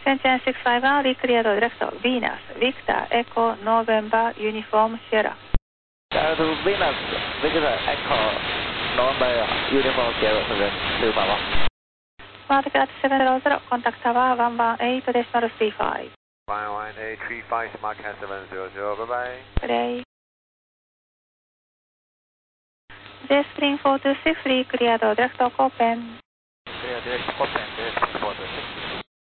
Shenzhen 651, recleared direct Venus, Victor, Echo, November, Uniform, Sierra. To Venus, Victor, Echo, November, Uniform, Sierra, 2番は。 Smart 700, contact tower 118.35. 11835, Smart 700, bye bye. Play. J-Spring 426, recleared direct Copen. Clear direct Copen, direct 426.